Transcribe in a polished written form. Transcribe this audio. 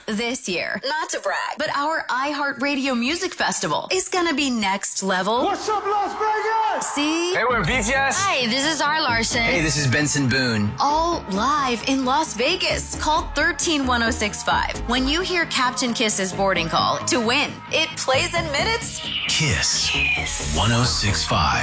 This year, not to brag, but our iHeartRadio Music Festival is gonna be next level. What's up, Las Vegas? See? Hey, we're in BTS. Hi, this is R. Larson. Hey, this is Benson Boone. All live in Las Vegas. Call 131065 when you hear Captain Kiss's boarding call to win. It plays in minutes. Kiss 1065.